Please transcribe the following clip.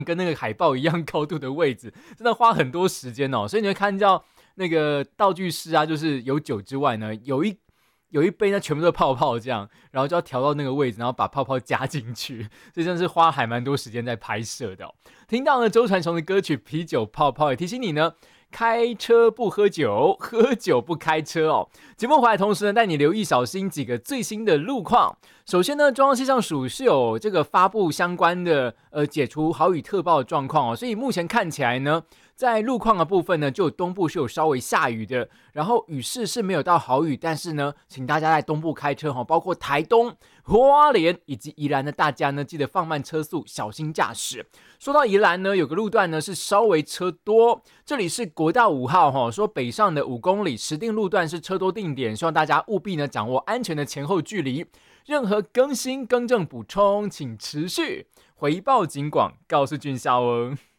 跟那个海报一样高度的位置，真的花很多时间哦。所以你会看到那个道具师啊，就是有酒之外呢，有一杯呢，全部都是泡泡这样，然后就要调到那个位置，然后把泡泡加进去，所以真的是花还蛮多时间在拍摄的哦。听到呢周传雄的歌曲《啤酒泡泡》，也提醒你呢，开车不喝酒，喝酒不开车哦。节目回来同时呢，带你留意小心几个最新的路况。首先呢，中央气象署是有这个发布相关的解除豪雨特报的状况哦，所以目前看起来呢，在路况的部分呢，就东部是有稍微下雨的，然后雨势是没有到豪雨，但是呢，请大家在东部开车哈，包括台东、花莲以及宜兰的大家呢，记得放慢车速，小心驾驶。说到宜兰呢，有个路段呢是稍微车多，这里是国道5号哈，说北上的5公里实定路段是车多定点，希望大家务必呢掌握安全的前后距离。任何更新、更正、补充，请持续回报警广，告诉俊孝哦。